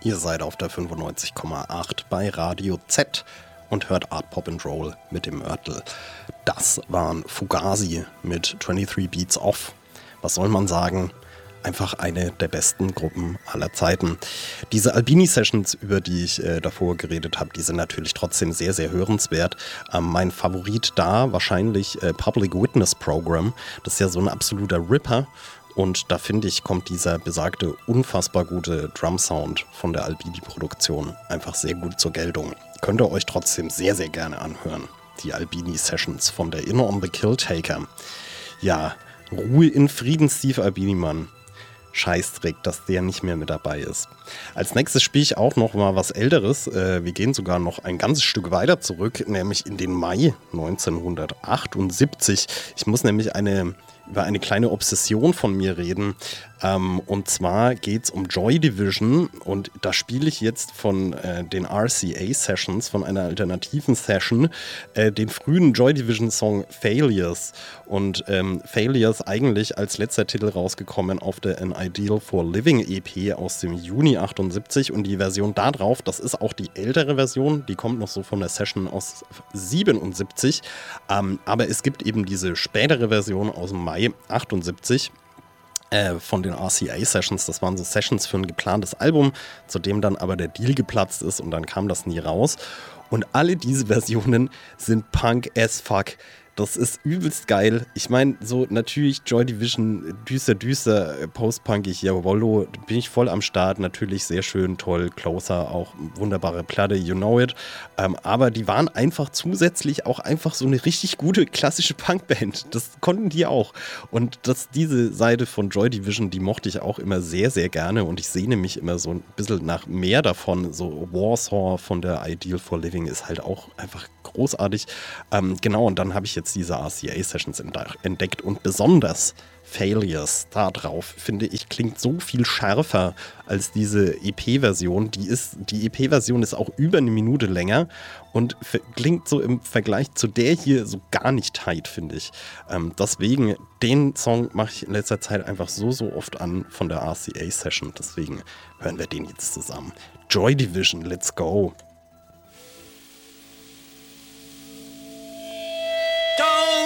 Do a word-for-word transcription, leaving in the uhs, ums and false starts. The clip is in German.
Ihr seid auf der fünfundneunzig Komma acht bei Radio Z und hört Art Pop and Roll mit dem Mörtel. Das waren Fugazi mit dreiundzwanzig Beats Off. Was soll man sagen? Einfach eine der besten Gruppen aller Zeiten. Diese Albini-Sessions, über die ich äh, davor geredet habe, die sind natürlich trotzdem sehr, sehr hörenswert. Ähm, mein Favorit da wahrscheinlich äh, Public Witness Program. Das ist ja so ein absoluter Ripper. Und da finde ich, kommt dieser besagte unfassbar gute Drum-Sound von der Albini-Produktion einfach sehr gut zur Geltung. Könnt ihr euch trotzdem sehr, sehr gerne anhören. Die Albini-Sessions von der Inner on the Killtaker. Ja, Ruhe in Frieden, Steve Albini, Mann. Scheißdreck, dass der nicht mehr mit dabei ist. Als nächstes spiele ich auch noch mal was Älteres. Äh, wir gehen sogar noch ein ganzes Stück weiter zurück, nämlich in den Mai neunzehnhundertachtundsiebzig. Ich muss nämlich eine, über eine kleine Obsession von mir reden. Ähm, und zwar geht es um Joy Division und da spiele ich jetzt von äh, den R C A-Sessions, von einer alternativen Session, äh, den frühen Joy Division-Song Failures. Und ähm, Failures eigentlich als letzter Titel rausgekommen auf der An Ideal for Living E P aus dem Juni achtundsiebzig und die Version da drauf, das ist auch die ältere Version, die kommt noch so von der Session aus siebenundsiebzig, ähm, aber es gibt eben diese spätere Version aus dem Mai achtundsiebzig äh, von den R C A-Sessions, das waren so Sessions für ein geplantes Album, zu dem dann aber der Deal geplatzt ist und dann kam das nie raus und alle diese Versionen sind Punk as fuck. Das ist übelst geil. Ich meine, so natürlich Joy Division, düster, düster, postpunkig, jawollo, bin ich voll am Start. Natürlich sehr schön, toll, Closer, auch wunderbare Platte, you know it. Ähm, aber die waren einfach zusätzlich auch einfach so eine richtig gute klassische Punkband. Das konnten die auch. Und das, diese Seite von Joy Division, die mochte ich auch immer sehr, sehr gerne. Und ich sehne mich immer so ein bisschen nach mehr davon. So Warsaw von der Ideal for Living ist halt auch einfach großartig. Ähm, genau, und dann habe ich jetzt diese R C A-Sessions entdeckt und besonders Failures da drauf, finde ich, klingt so viel schärfer als diese E P-Version. Die ist, die E P-Version ist auch über eine Minute länger und klingt so im Vergleich zu der hier so gar nicht tight, finde ich. Ähm, deswegen, den Song mache ich in letzter Zeit einfach so, so oft an von der R C A-Session. Deswegen hören wir den jetzt zusammen. Joy Division, let's go!